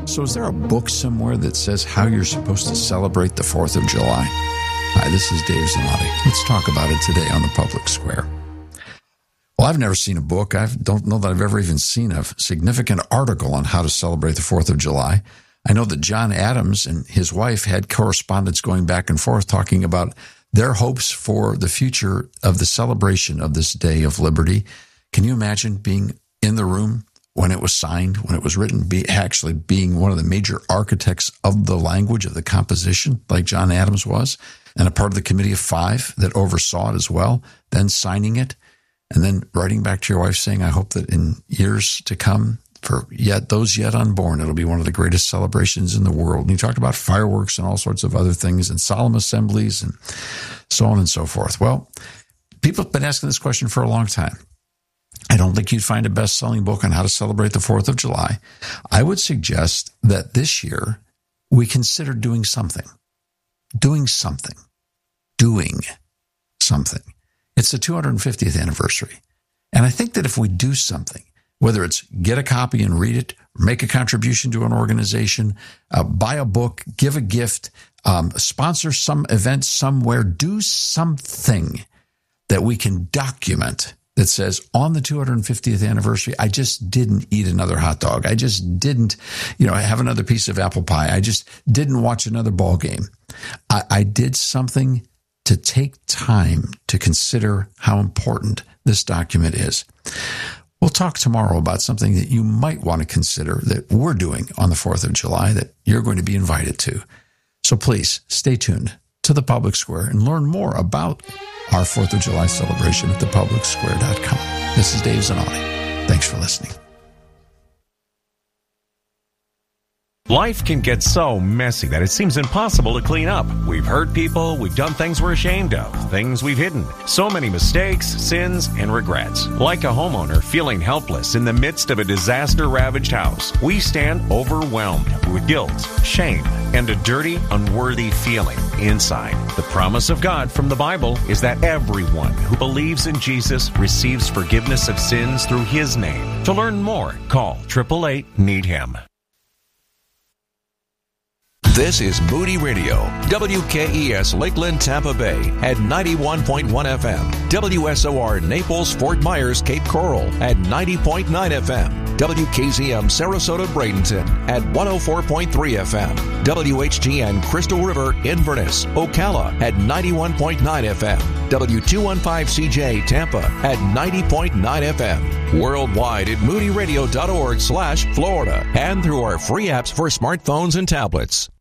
So is there a book somewhere that says how you're supposed to celebrate the 4th of July? Hi, this is Dave Zanotti. Let's talk about it today on the Public Square. Well, I've never seen a book. I don't know that I've ever even seen a significant article on how to celebrate the 4th of July. I know that John Adams and his wife had correspondence going back and forth talking about their hopes for the future of the celebration of this day of liberty. Can you imagine being in the room when it was signed, when it was written, actually being one of the major architects of the language, of the composition, like John Adams was, and a part of the Committee of Five that oversaw it as well, then signing it, and then writing back to your wife saying, I hope that in years to come, for those yet unborn, it'll be one of the greatest celebrations in the world. And he talked about fireworks and all sorts of other things and solemn assemblies and so on and so forth. Well, people have been asking this question for a long time. I don't think you'd find a best-selling book on how to celebrate the 4th of July. I would suggest that this year we consider doing something. Doing something. It's the 250th anniversary. And I think that if we do something, whether it's get a copy and read it, make a contribution to an organization, buy a book, give a gift, sponsor some event somewhere, do something that we can document that says, on the 250th anniversary, I just didn't eat another hot dog. I just didn't, have another piece of apple pie. I just didn't watch another ball game. I did something to take time to consider how important this document is. We'll talk tomorrow about something that you might want to consider that we're doing on the 4th of July that you're going to be invited to. So please stay tuned to the Public Square and learn more about our 4th of July celebration at thepublicsquare.com. This is Dave Zanotti. Thanks for listening. Life can get so messy that it seems impossible to clean up. We've hurt people, we've done things we're ashamed of, things we've hidden. So many mistakes, sins, and regrets. Like a homeowner feeling helpless in the midst of a disaster-ravaged house, we stand overwhelmed with guilt, shame, and a dirty, unworthy feeling inside. The promise of God from the Bible is that everyone who believes in Jesus receives forgiveness of sins through His name. To learn more, call 888-NEED-HIM. This is Moody Radio, WKES Lakeland, Tampa Bay at 91.1 FM, WSOR Naples, Fort Myers, Cape Coral at 90.9 FM, WKZM Sarasota, Bradenton at 104.3 FM, WHGN Crystal River, Inverness, Ocala at 91.9 FM, W215CJ Tampa at 90.9 FM, worldwide at moodyradio.org/Florida, and through our free apps for smartphones and tablets.